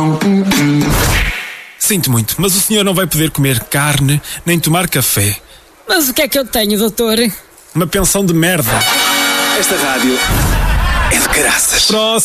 Sinto muito, mas o senhor não vai poder comer carne nem tomar café. Mas o que é que eu tenho, doutor? Uma pensão de merda. Esta rádio é de caraças. Próximo.